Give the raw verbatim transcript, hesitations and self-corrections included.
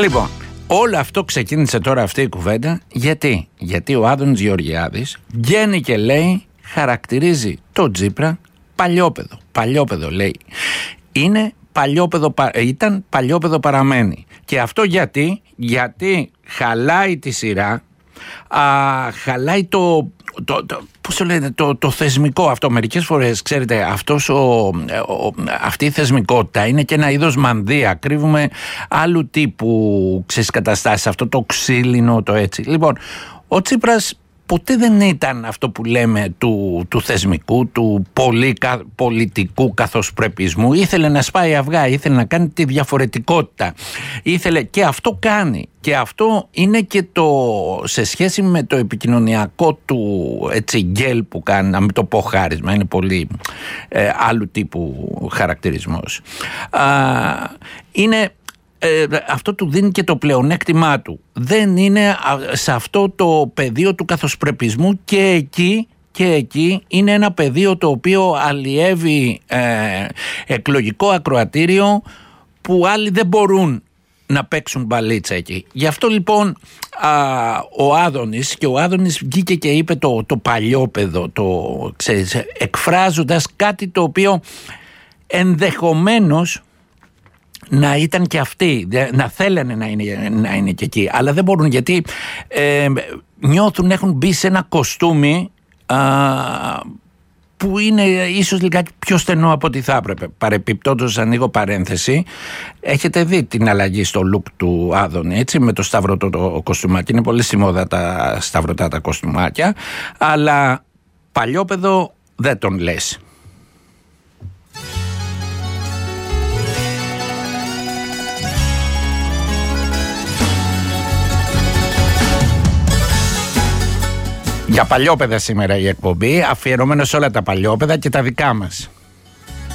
Λοιπόν, όλο αυτό ξεκίνησε τώρα αυτή η κουβέντα. Γιατί, γιατί ο Άδωνης Γεωργιάδης βγαίνει και λέει, χαρακτηρίζει το Τσίπρα παλιόπαιδο. Παλιόπαιδο λέει. Είναι παλιόπαιδο, ήταν παλιόπαιδο παραμένει. Και αυτό γιατί, γιατί χαλάει τη σειρά, α, χαλάει το, το, το, πώς το λένε, το, το θεσμικό αυτό. Μερικές φορές, ξέρετε, αυτός ο, ο, αυτή η θεσμικότητα είναι και ένα είδος μανδύα. Κρύβουμε άλλου τύπου καταστάσεις, αυτό το ξύλινο, το έτσι. Λοιπόν, ο Τσίπρας ποτέ δεν ήταν αυτό που λέμε του, του θεσμικού, του πολυ, πολιτικού καθοσπρεπισμού. Ήθελε να σπάει αυγά, ήθελε να κάνει τη διαφορετικότητα. Ήθελε, και αυτό κάνει. Και αυτό είναι και το, σε σχέση με το επικοινωνιακό του έτσι γκέλ που κάνει, να μην το πω χάρισμα, είναι πολύ ε, άλλου τύπου χαρακτηρισμός. Α, είναι... Ε, αυτό του δίνει και το πλεονέκτημά του. Δεν είναι σε αυτό το πεδίο του καθοσπρεπισμού, και εκεί, και εκεί είναι ένα πεδίο το οποίο αλλιεύει ε, εκλογικό ακροατήριο που άλλοι δεν μπορούν να παίξουν μπαλίτσα εκεί. Γι' αυτό λοιπόν α, ο Άδωνης, και ο Άδωνης βγήκε και είπε το, το παλιόπαιδο, το, ξέρεις, εκφράζοντας κάτι το οποίο ενδεχομένως να ήταν και αυτοί, να θέλανε να είναι, να είναι και εκεί, αλλά δεν μπορούν, γιατί ε, νιώθουν, έχουν μπει σε ένα κοστούμι α, που είναι ίσως λιγάκι πιο στενό από ό,τι θα έπρεπε. Παρεπιπτόντως, ανοίγω παρένθεση, έχετε δει την αλλαγή στο look του Άδωνη, έτσι, με το σταυρωτό το κοστούμάκι. Είναι πολύ στη μόδα τα σταυρωτά τα κοστούμάκια, αλλά παλιόπαιδο δεν τον λες. Για παλιόπαιδα σήμερα η εκπομπή, αφιερωμένο σε όλα τα παλιόπαιδα και τα δικά μας.